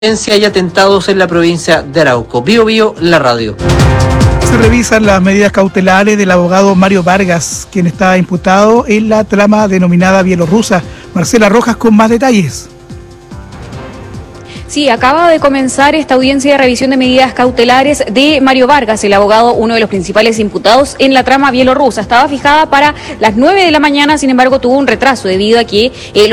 y atentados en la provincia de Arauco. Bio Bio, la radio. Se revisan las medidas cautelares del abogado Mario Vargas, quien está imputado en la trama denominada bielorrusa. Marcela Rojas con más detalles. Sí, acaba de comenzar esta audiencia de revisión de medidas cautelares de Mario Vargas, el abogado, uno de los principales imputados en la trama bielorrusa. Estaba fijada para las 9 de la mañana, sin embargo tuvo un retraso debido a que